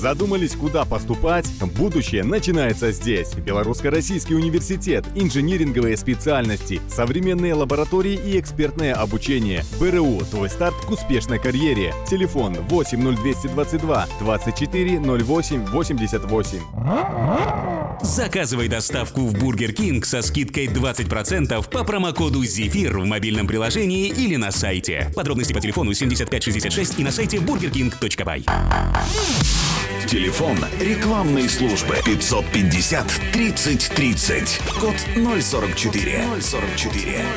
Задумались, куда поступать? Будущее начинается здесь. Белорусско-Российский университет, инжиниринговые специальности, современные лаборатории и экспертное обучение. БРУ – твой старт к успешной карьере. Телефон 80222 24 08 88. Заказывай доставку в Бургер Кинг со скидкой 20% по промокоду «Зефир» в мобильном приложении или на сайте. Подробности по телефону 7566 и на сайте burgerking.by. Телефон рекламной службы 550 30 30. Код 044.